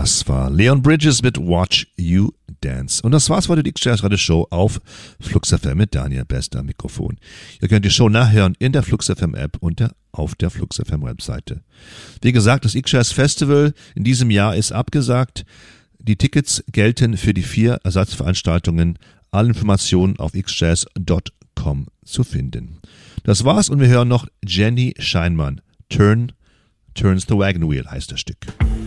Das war Leon Bridges mit Watch You Dance. Und das war's für die X-Jazz Radio Show auf Flux FM mit Daniel Bester am Mikrofon. Ihr könnt die Show nachhören in der Flux FM App und auf der Flux FM Webseite. Wie gesagt, das X-Jazz Festival in diesem Jahr ist abgesagt. Die Tickets gelten für die 4 Ersatzveranstaltungen. Alle Informationen auf xjazz.com zu finden. Das war's und wir hören noch Jenny Scheinmann. Turns the Wagon Wheel heißt das Stück.